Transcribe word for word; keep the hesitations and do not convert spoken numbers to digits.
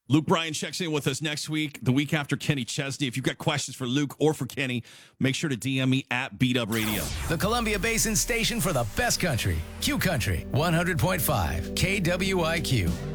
Luke Bryan checks in with us next week, the week after Kenny Chesney. If you've got questions for Luke or for Kenny, make sure to D M me at Beat Up Radio. The Columbia Basin station for the best country. Q Country, one hundred point five K W I Q.